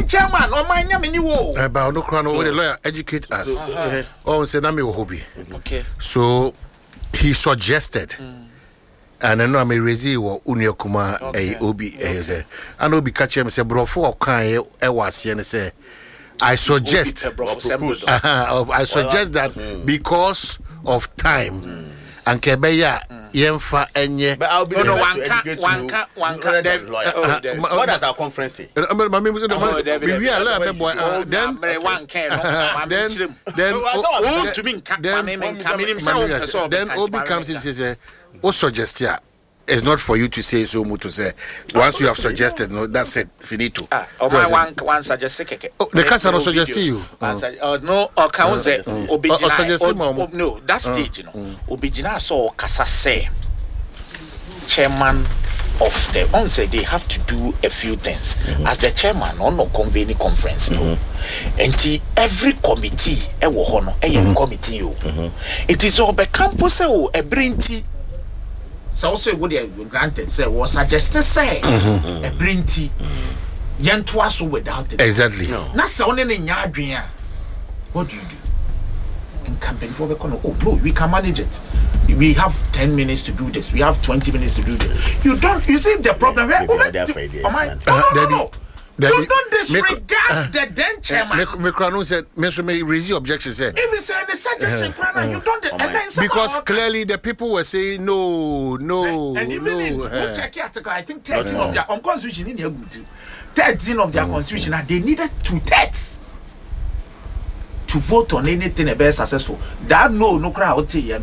chairman or my nyame ni wo. About no crown the lawyer educate us. Oh, say na me hobby. Okay. So he suggested and I know I'm a rezi or Unio Kuma Obi and Obi catch him say brofo or kan was and say I suggest that because of time and Kebeya Yemfa Enye. But I'll be one what does our conference say? We are then Obi comes in and says, "Oh, suggest here." It's not for you to say so much to say. Once you have suggested, no, that's it. Finito. One suggest. The cancer not suggest to you. No, or can say no. That stage, you know, Obijina saw Kasa say, chairman of the on say they have to do a few things as the chairman on no convening conference. And every committee, committee you. It is all the campus a brainty. So also what they granted say was suggested say a brainty yantuaso without it. Exactly. Not sounding in yardria. What do you do? In campaign for the corner. Oh no, we can manage it. We have 10 minutes to do this. We have 20 minutes to do this. You see the problem here. No. You don't disregard the then chairman. Micronon said, Mr. May raise objection. Said, even saying the suggestion, you don't. Because clearly the people were saying no. And even check the article, I think 13 of their constitution in the 13 of their constitution, and they needed 2/3 to vote on anything a very successful. That no crowd, and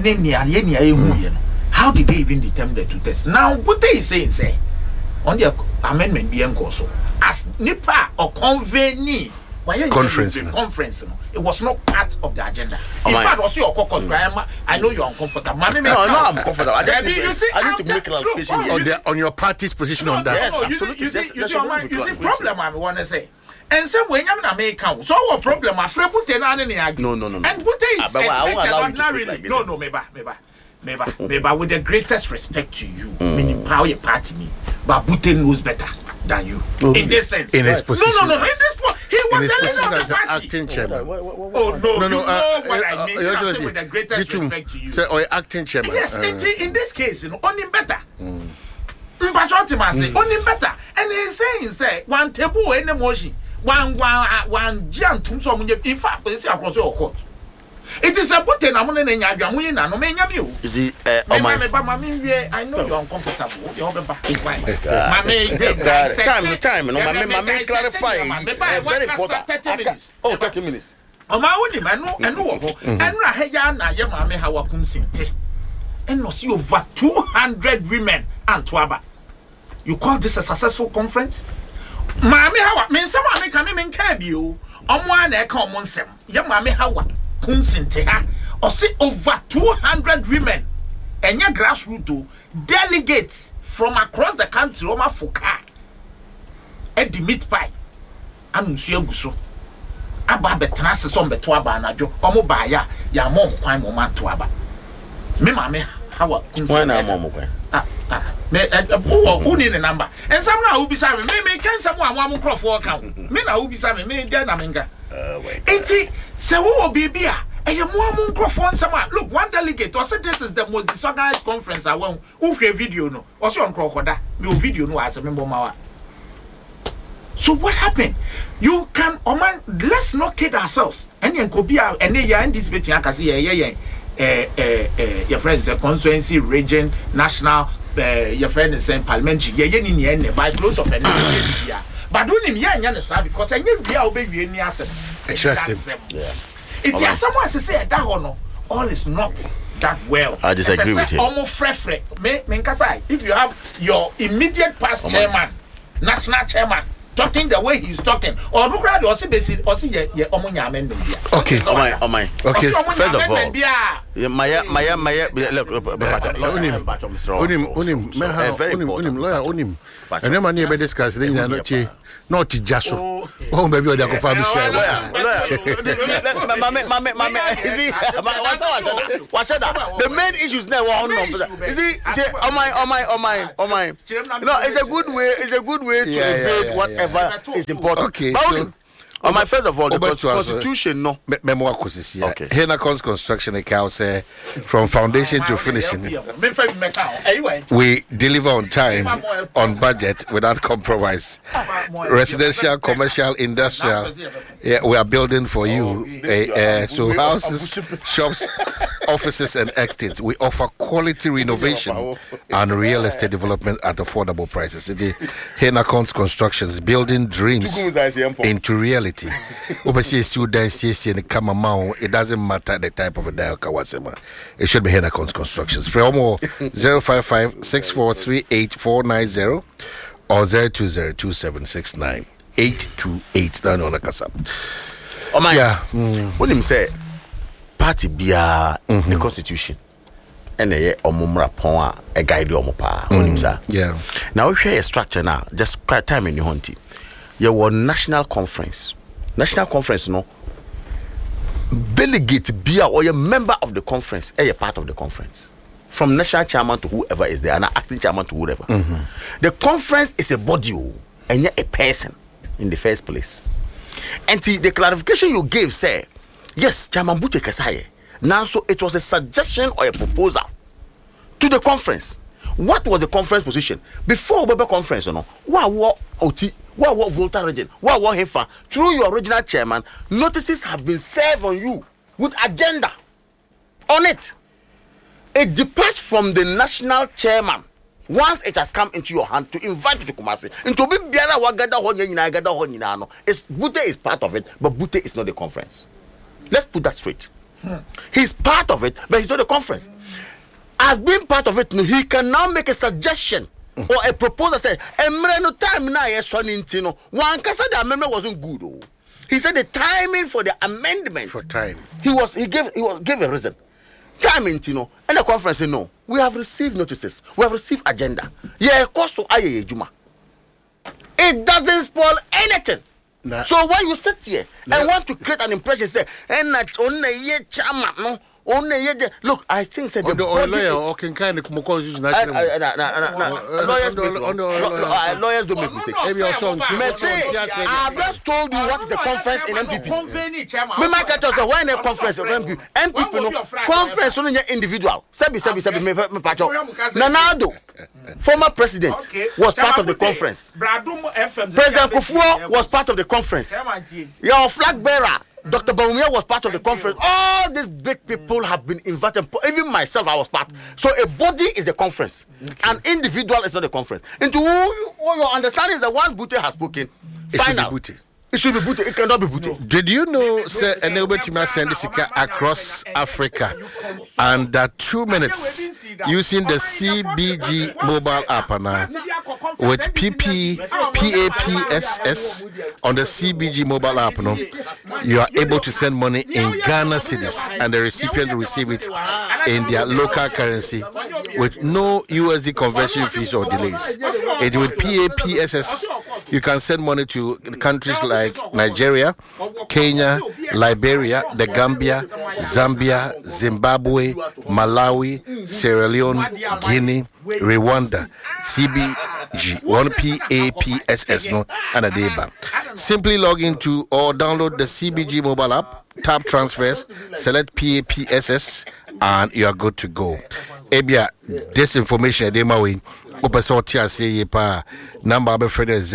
then how did they even determine the 2/3? Now, what they say on the amendment being also as NIPA or convening conference. It was not part of the agenda. In fact, also your caucus, I know you're uncomfortable. No, I'm comfortable. I need to make a clarification on your party's position on that. Yes, absolutely. You see, problem I want to say. And some way I'm not making so what problem? I free put No. And put is ordinarily. No, Meba, with the greatest respect to you, meaning power your party me, but Bute knows better than you. In this sense. In his position. No. In this point, he was the leader of the party. Acting chairman. Oh, no. You know what I mean. With the greatest respect to you. Say, or acting chairman. Yes, in this case, only better. But only better. And he's saying, one table, any motion, one giant tombstone, in fact, it's across your court. It is a button. I'm going to no me you. Is it I know you're uncomfortable. You're back. Time. No, my clarify. Very important. 30 minutes. 30 minutes. Oh, my only man, and Rahayana, Yamame, how I come sinte. And no see over 200 women and Twaba. You call this a successful conference? Mammy, how I mean, someone come in cab you. On one common sem. Yamame, how or see over 200 women and your grassroots delegates from across the country Oma Fuka at the meat pie and Monsieur Gusso Abba Betras on the Twaba and Ajo Omo Baya Yamon Quine Moment Twaba. Me mammy, how who need a number? And somehow who be sorry, maybe can someone one crop for account. Men are who be sorry, me then Aminga. 80 so who will be beer? And you more microphone someone. Look, one delegate or said this is the most disorganized conference I won't who video no. Also on crocodile. No video no as a member of So what happened? You can let's not kid ourselves. And you could be and they are in this meeting. I can see your friends, constituency, region, national, your friend is saying parliamentary, by close of any. But don't him yeah, because I knew we are obeying any asset. It is someone to say that all is not that well. I disagree with you. Almost fresh. If you have your immediate past chairman, national chairman, talking the way he's talking, or look at also basic, also amendment. Okay, okay. First of all, Maya, look, lawyer, and your money by discussing, not Jasso. Oh, maybe I can find the main issues now. Is it? Oh my. No, it's a good way. It's a good way to evade whatever is important. Okay. On my first of all, the constitution, no. Memoir courses here. Henacons Construction account say from foundation to finishing. We deliver on time, on budget, without compromise. Residential, commercial, industrial. Yeah, we are building for you. So houses, shops, offices, and estates. We offer quality renovation and real estate development at affordable prices. The Henacons Constructions building dreams into reality. It doesn't matter the type of a dial. It should be Henacons Constructions. For more 055-6438-490 or 020-2769-828. Down on the Kasa. Oh my, yeah. When him say party be the constitution and a omumra pon a guide omopa. Yeah. Now we share a structure now. Just quite time in your hunting. You were national conference. National conference, no. Delegate be or a member of the conference, a part of the conference. From national chairman to whoever is there, and acting chairman to whoever. The conference is a body, and yet a person in the first place. And the clarification you gave, say, yes, Chairman Bute Kasaye. Now, so it was a suggestion or a proposal to the conference. What was the conference position before the conference? You know, what OT? What Volta region? What Hefa? Through your original chairman, notices have been served on you with agenda on it. It departs from the national chairman once it has come into your hand to invite you to Kumasi. And to be Biara Wagada Honyana, Bute is part of it, but Bute is not the conference. Let's put that straight. He's part of it, but he's not the conference. As being part of it, he can now make a suggestion or a proposal. Say, "Emre time na yesonintino." One kasa the amendment wasn't good. Oh. He said the timing for the amendment. For time, he gave a reason. Timing, and the conference said no. We have received notices. We have received agenda. Yeah, koso aye juma. It doesn't spoil anything. Nah. So when you sit here and want to create an impression, say, "And not only ye chama no." Look, I think said the lawyer or can kind of lawyers don't make mistakes. Maybe I have just told you what is a conference in MPP. Me might catch us when a conference MPP no conference only individual. Sebi me pacho. Nanado, former president, was part of the conference. President Kufuor was part of the conference. Your flag bearer, Dr. Baumia, was part of the conference. All these big people have been invited. Even myself, I was part. So a body is the conference. An individual is not the conference. And to all your understanding is that once Bute has spoken, final. It should be Bute. It cannot be Bute. Did you know, sir, Enelbe Tima send this across Africa and that 2 minutes using the CBG mobile app with PAPSS on the CBG mobile app, you are able to send money in Ghana cedis and the recipient will receive it in their local currency with no USD conversion fees or delays. It with PAPSS, you can send money to countries like Nigeria, Kenya, Liberia, the Gambia, Zambia, Zimbabwe, Malawi, Sierra Leone, Guinea, Rwanda, CBG, one PAPSS, no, and a deba. Simply log into or download the CBG mobile app, tap transfers, select PAPSS, and you are good to go. Ebia, this information, Demawi. Opesotia say pa number of friend is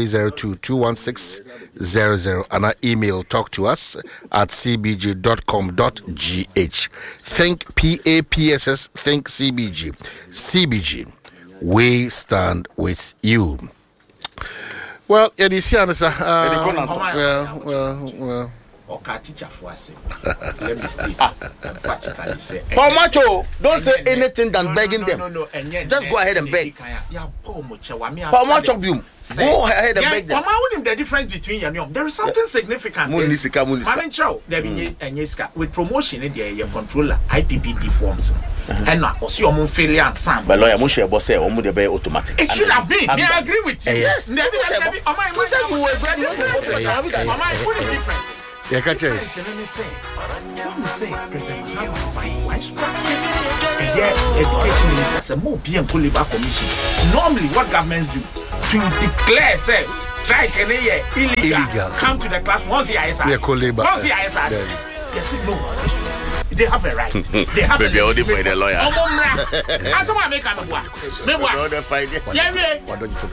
0302-216-00 and our email talk to us at cbg.com.gh. Think PAPSS, think CBG. CBG, we stand with you. Well, yeah, this year, well. Oka teacher for us. Let me state emphatically say. Paul Macho, don't say anything than begging them. No. Just go ahead and beg. Paul Macho, go ahead and beg them. The difference between you there is something significant. With promotion, your controller IPPD forms. And now, also your failure and some. But lawyer, Moshe boss say, "Omu de be automatic." It should have been. I agree with you. Yes. What is different? Yeah, catch it. Let me say, education minister say more be and labor commission. Normally, what governments do to declare say strike and illegal. Come to the class once the ISR. Yeah, co-labor. Once the ISR. They say no. They have a right. They have Maybe only for the lawyer. As someone make a work. Why don't you talk